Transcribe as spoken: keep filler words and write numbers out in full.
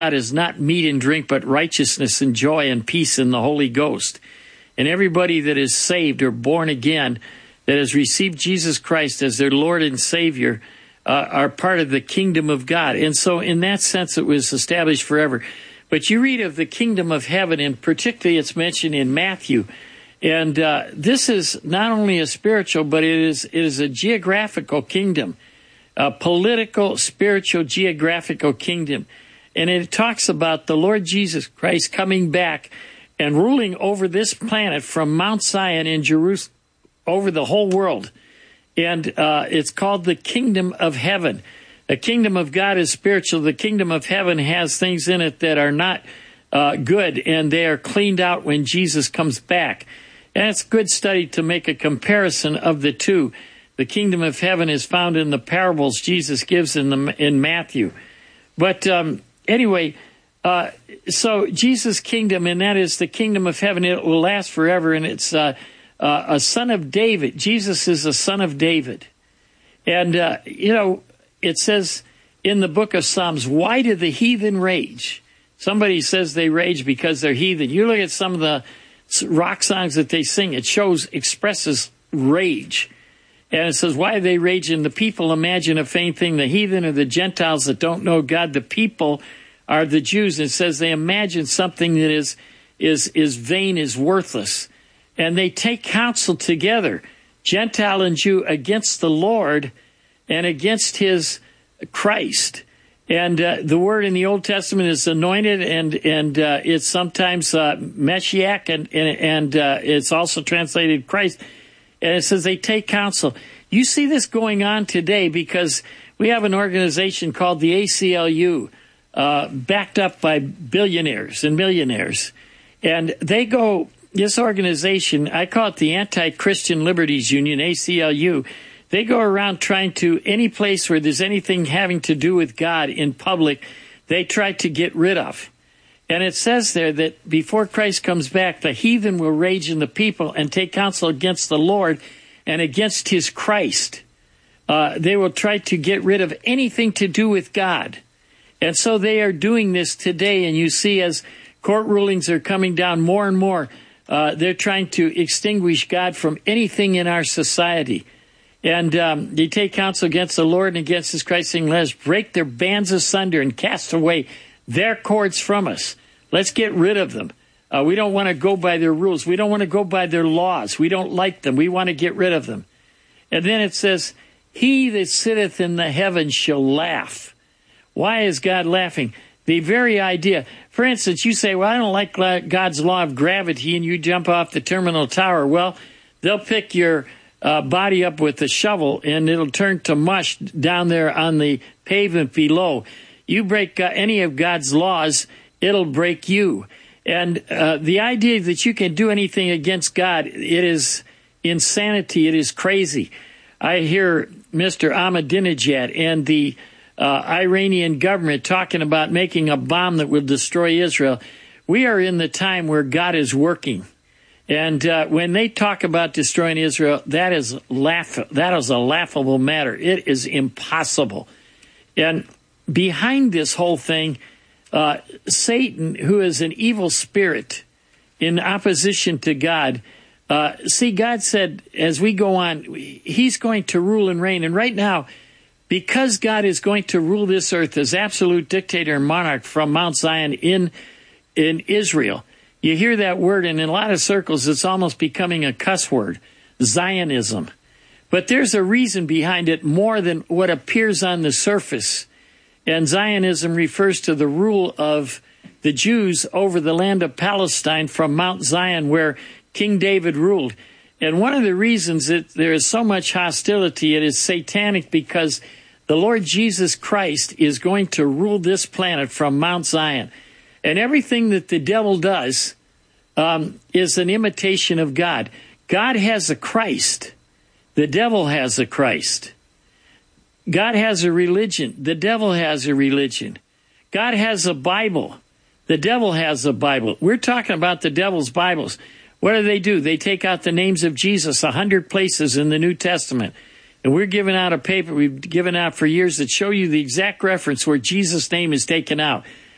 is not meat and drink, but righteousness and joy and peace in the Holy Ghost. And everybody that is saved or born again, that has received Jesus Christ as their Lord and Savior, uh, are part of the kingdom of God. And so in that sense, it was established forever. But you read of the kingdom of heaven, and particularly it's mentioned in Matthew. And uh, this is not only a spiritual, but it is it is a geographical kingdom, a political, spiritual, geographical kingdom. And it talks about the Lord Jesus Christ coming back and ruling over this planet from Mount Zion in Jerusalem, over the whole world. And uh, it's called the kingdom of heaven. The kingdom of God is spiritual. The kingdom of heaven has things in it that are not uh, good, and they are cleaned out when Jesus comes back. And it's a good study to make a comparison of the two. The kingdom of heaven is found in the parables Jesus gives in the in Matthew. But um, anyway, uh, so Jesus' kingdom, and that is the kingdom of heaven, it will last forever, and it's uh, uh, a son of David. Jesus is a son of David. And, uh, you know, it says in the book of Psalms, why do the heathen rage? Somebody says they rage because they're heathen. You look at some of the rock songs that they sing, it shows, expresses rage. And it says, why are they raging? The people imagine a vain thing. The heathen are the Gentiles that don't know God. The people are the Jews. It says they imagine something that is is is vain, is worthless. And they take counsel together, Gentile and Jew, against the Lord and against his Christ. And uh, the word in the Old Testament is anointed, and and uh, it's sometimes uh, Meshiach, and and, and uh, it's also translated Christ. And it says they take counsel. You see this going on today because we have an organization called the A C L U, uh, backed up by billionaires and millionaires. And they go, this organization, I call it the Anti-Christian Liberties Union, A C L U. They go around trying to, any place where there's anything having to do with God in public, they try to get rid of. And it says there that before Christ comes back, the heathen will rage in the people and take counsel against the Lord and against his Christ. Uh, they will try to get rid of anything to do with God. And so they are doing this today. And you see as court rulings are coming down more and more, uh, they're trying to extinguish God from anything in our society. And um, they take counsel against the Lord and against his Christ, saying, let us break their bands asunder and cast away their cords from us. Let's get rid of them. Uh, we don't want to go by their rules. We don't want to go by their laws. We don't like them. We want to get rid of them. And then it says, he that sitteth in the heavens shall laugh. Why is God laughing? The very idea. For instance, you say, well, I don't like God's law of gravity, and you jump off the terminal tower. Well, they'll pick your uh, body up with a shovel, and it'll turn to mush down there on the pavement below. You break uh, any of God's laws, it'll break you. And uh, the idea that you can do anything against God, it is insanity. It is crazy. I hear Mister Ahmadinejad and the uh, Iranian government talking about making a bomb that will destroy Israel. We are in the time where God is working. And uh, when they talk about destroying Israel, that is laugh that is a laughable matter. It is impossible. And behind this whole thing, uh, Satan, who is an evil spirit in opposition to God, uh, see, God said, as we go on, he's going to rule and reign. And right now, because God is going to rule this earth as absolute dictator and monarch from Mount Zion in in Israel, you hear that word, and in a lot of circles, it's almost becoming a cuss word, Zionism. But there's a reason behind it more than what appears on the surface. And Zionism refers to the rule of the Jews over the land of Palestine from Mount Zion, where King David ruled. And one of the reasons that there is so much hostility, it is satanic, because the Lord Jesus Christ is going to rule this planet from Mount Zion. And everything that the devil does um, is an imitation of God. God has a Christ. The devil has a Christ. God has a religion. The devil has a religion. God has a Bible. The devil has a Bible. We're talking about the devil's Bibles. What do they do? They take out the names of Jesus a hundred places in the New Testament. And we're giving out a paper we've given out for years that show you the exact reference where Jesus' name is taken out.